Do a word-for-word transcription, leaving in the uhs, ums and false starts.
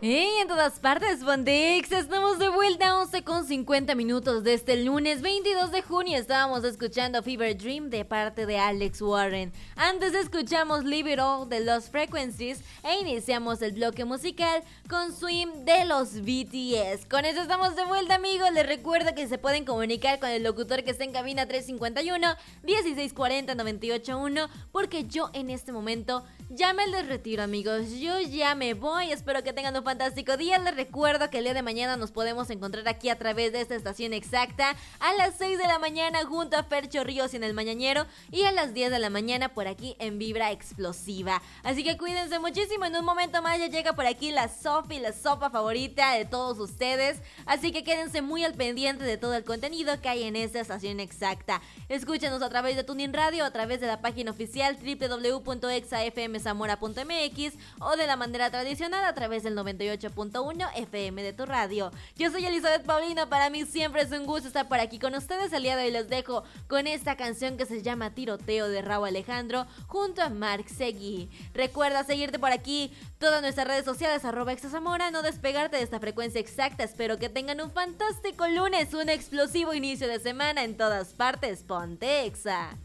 Hey, en todas partes, Pontex, estamos de vuelta a once con cincuenta minutos de este lunes veintidós de junio. Estábamos escuchando Fever Dream de parte de Alex Warren. Antes escuchamos Leave It All de Lost Frequencies e iniciamos el bloque musical con Swim de los B T S. Con eso estamos de vuelta, amigos. Les recuerdo que se pueden comunicar con el locutor que está en cabina tres cinco uno, dieciséis cuarenta, noventa y ocho uno, porque yo en este momento ya me les retiro, amigos. Yo ya me voy. Espero que tengan un fantástico día. Les recuerdo que el día de mañana nos podemos encontrar aquí a través de esta estación exacta a las seis de la mañana junto a Fercho Ríos en el Mañanero y a las diez de la mañana por aquí en Vibra Explosiva. Así que cuídense muchísimo. En un momento más ya llega por aquí la Sofi, la sopa favorita de todos ustedes. Así que quédense muy al pendiente de todo el contenido que hay en esta estación exacta. Escúchenos a través de Tuning Radio, a través de la página oficial doble u doble u doble u punto exa f m zamora punto m x o de la manera tradicional a través del noventa y ocho punto uno F M de tu radio. Yo soy Elizabeth Paulino, para mí siempre es un gusto estar por aquí con ustedes. El día de hoy los dejo con esta canción que se llama Tiroteo de Rauw Alejandro junto a Marc Seguí. Recuerda seguirte por aquí, todas nuestras redes sociales, arroba exazamora, no despegarte de esta frecuencia exacta. Espero que tengan un fantástico lunes, un explosivo inicio de semana en todas partes. Ponte Exa.